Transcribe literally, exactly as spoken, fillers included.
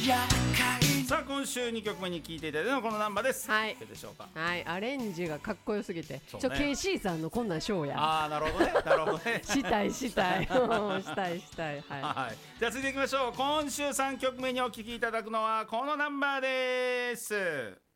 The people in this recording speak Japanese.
さあ今週にきょくめに聴いていただいたのはこのナンバーです。 はい、 いかがでしょうか。 はい、アレンジがかっこよすぎて、 そうね、 ちょ ケーシー さんのこんなんショーや。 ああなるほどねなるほどねしたいしたいしたいしたい、はい、 はい、じゃあ続いていきましょう。今週さんきょくめにお聴きいただくのはこのナンバーです。